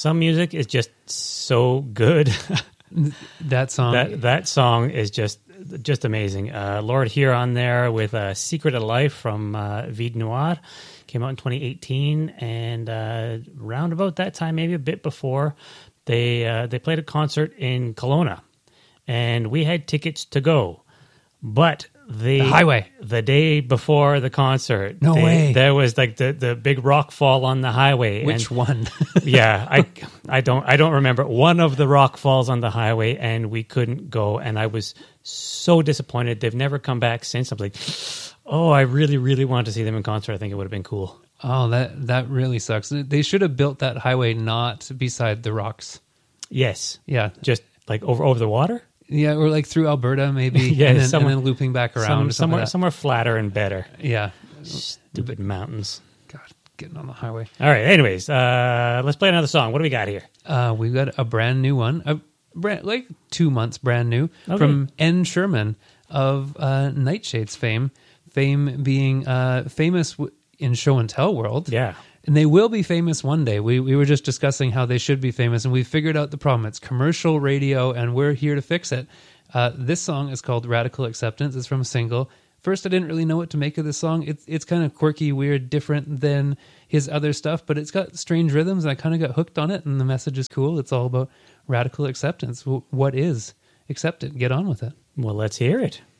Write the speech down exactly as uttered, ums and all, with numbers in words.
some music is just so good. That song, that that song is just just amazing. Uh, Lord Huron there with uh, "Secret of Life" from uh, Vide Noir came out in twenty eighteen, and uh, round about that time, maybe a bit before, they uh, they played a concert in Kelowna, and we had tickets to go, but the, the highway the day before the concert, no they, way, there was like the, the big rock fall on the highway. Which and, one? yeah, I I don't I don't remember. One of the rock falls on the highway, and we couldn't go, and I was so disappointed. They've never come back since. I'm like, oh, I really really wanted to see them in concert. I think it would have been cool. Oh, that that really sucks. They should have built that highway not beside the rocks. Yes. Yeah. Just like over over the water. Yeah, or like through Alberta, maybe, yeah, and, then, somewhere, and then looping back around. Some, somewhere, like somewhere flatter and better. Yeah, stupid mountains. God, getting on the highway. All right. Anyways, uh, let's play another song. What do we got here? Uh, we've got a brand new one, a brand, like two months brand new, okay. from N. Sherman of uh, Nightshades fame. Fame being uh, famous w- in show and tell world. Yeah. And they will be famous one day. We we were just discussing how they should be famous, and we figured out the problem. It's commercial radio, and we're here to fix it. Uh, this song is called Radical Acceptance. It's from a single. First, I didn't really know what to make of this song. It's it's kind of quirky, weird, different than his other stuff, but it's got strange rhythms, and I kind of got hooked on it, and the message is cool. It's all about radical acceptance. W- what is? Accept it. Get on with it. Well, let's hear it.